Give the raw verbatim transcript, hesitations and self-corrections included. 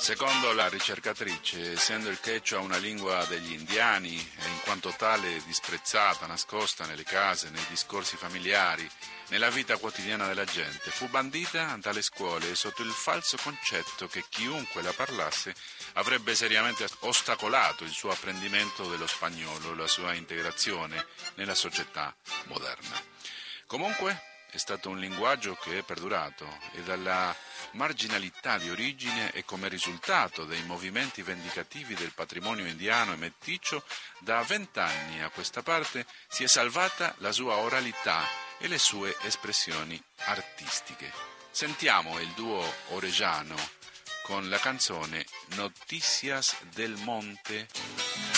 Secondo la ricercatrice, essendo il quechua una lingua degli indiani e in quanto tale disprezzata, nascosta nelle case, nei discorsi familiari, nella vita quotidiana della gente, fu bandita dalle scuole sotto il falso concetto che chiunque la parlasse avrebbe seriamente ostacolato il suo apprendimento dello spagnolo e la sua integrazione nella società moderna. Comunque, è stato un linguaggio che è perdurato e dalla marginalità di origine e come risultato dei movimenti vendicativi del patrimonio indiano e meticcio, da vent'anni a questa parte si è salvata la sua oralità e le sue espressioni artistiche. Sentiamo il duo orejano con la canzone Noticias del Monte.